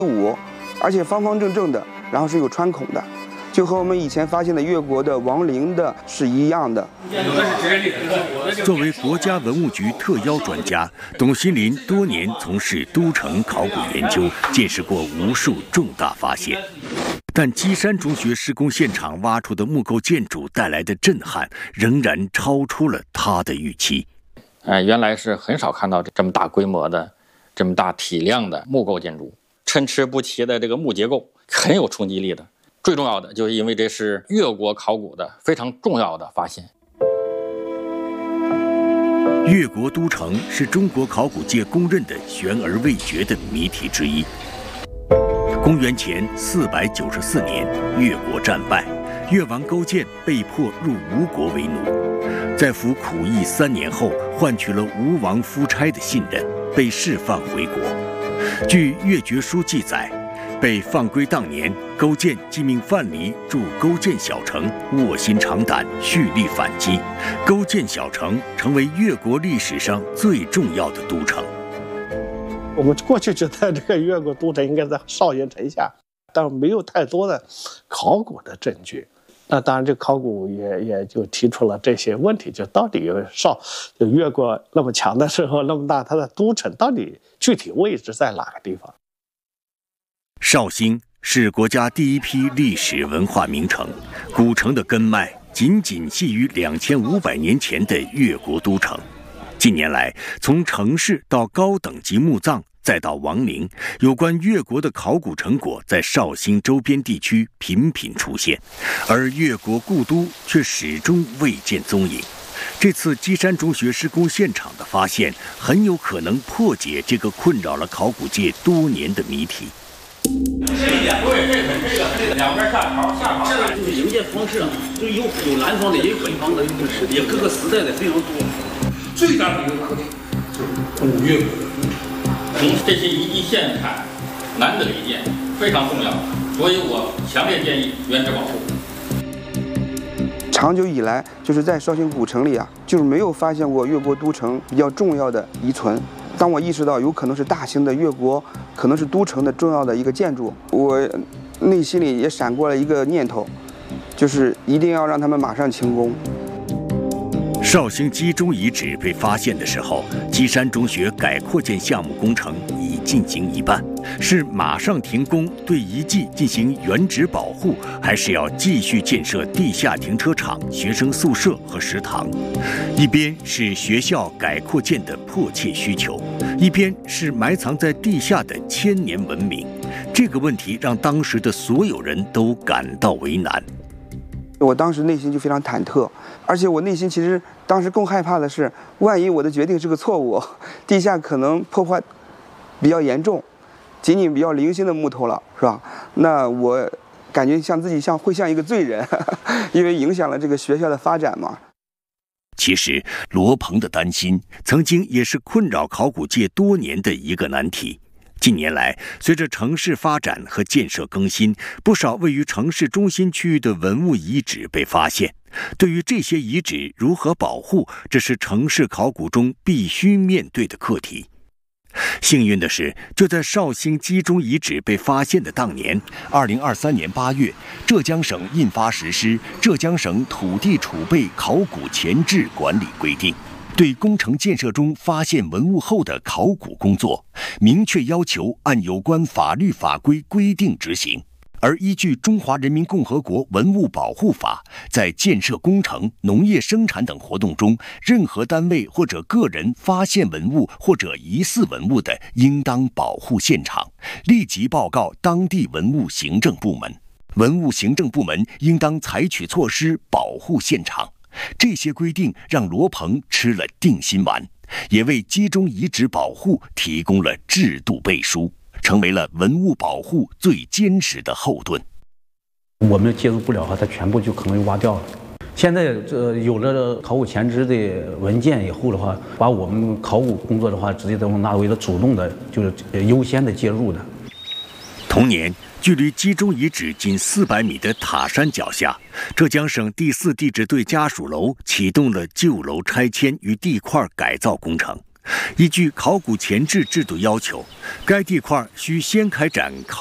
5，而且方方正正的，然后是有穿孔的，就和我们以前发现的越国的王陵的是一样的。 作为国家文物局特邀专家，董新林多年从事都城考古研究，见识过无数重大发现。但基山中学施工现场挖出的木构建筑带来的震撼，仍然超出了他的预期。 原来是很少看到这么大规模的、这么大体量的木构建筑，参差不齐的这个木结构，很有冲击力的。最重要的就是因为这是越国考古的非常重要的发现。 越国都城是中国考古界公认的悬而未决的谜题之一。公元前494年，越国战败，越王勾践被迫入吴国为奴，在服苦役3年后，换取了吴王夫差的信任，被释放回国。据《越绝书》记载，被放归当年，勾践即命范蠡筑勾践小城，卧薪尝胆，蓄力反击。勾践小城成为越国历史上最重要的都城。 我们过去觉得这个越国都城应该在少阴城下，但没有太多的考古的证据。那当然，这考古也就提出了这些问题，就到底就越国那么强的时候，那么大，它的都城到底具体位置在哪个地方？ 绍兴是国家第一批历史文化名城，古城的根脉仅系于2500年前的越国都城。近年来，从城市到高等级墓葬，再到王陵，有关越国的考古成果在绍兴周边地区频频出现，而越国故都却始终未见踪影。这次基山中学施工现场的发现，很有可能破解这个困扰了考古界多年的谜题。 这个两边下槽，这个就是营建方式啊，就有南方的，也有北方的，也各个时代的非常多。 最大的一个特点就是古越国的都城。 从这些遗迹现看，难得一见，非常重要，所以我强烈建议原址保护。 长久以来，就是在绍兴古城里啊，就是没有发现过越国都城比较重要的遗存。当我意识到有可能是大型的越国，可能是都城的重要的一个建筑，我内心里也闪过了一个念头，就是一定要让他们马上清宫。 绍兴基中遗址被发现的时候，基山中学改扩建项目工程已进行一半，是马上停工对遗迹进行原址保护，还是要继续建设地下停车场、学生宿舍和食堂？一边是学校改扩建的迫切需求，一边是埋藏在地下的千年文明。这个问题让当时的所有人都感到为难。 我当时内心就非常忐忑，而且我内心其实当时更害怕的是，万一我的决定是个错误，地下可能破坏比较严重，仅仅比较零星的木头了，是吧？那我感觉自己会像一个罪人，因为影响了这个学校的发展嘛。 其实，罗鹏的担心曾经也是困扰考古界多年的一个难题。近年来，随着城市发展和建设更新，不少位于城市中心区域的文物遗址被发现。对于这些遗址如何保护，这是城市考古中必须面对的课题。幸运的是，就在绍兴基中遗址被发现的当年，2023年8月，浙江省印发实施《浙江省土地储备考古前置管理规定》。对工程建设中发现文物后的考古工作，明确要求按有关法律法规规定执行。而依据《中华人民共和国文物保护法》，在建设工程、农业生产等活动中，任何单位或者个人发现文物或者疑似文物的，应当保护现场，立即报告当地文物行政部门。文物行政部门应当采取措施保护现场。这些规定让罗鹏吃了定心丸，也为基中遗址保护提供了制度背书，成为了文物保护最坚实的后盾。 我们介入不了它全部就可能挖掉了。现在有了考古前置的文件以后的话，把我们考古工作的话，直接都纳为了主动的，就是优先的介入的。 同年，距离基中遗址仅400米的塔山脚下，浙江省第4地质队家属楼启动了旧楼拆迁与地块改造工程。 依据考古前置制度要求，该地块需先开展考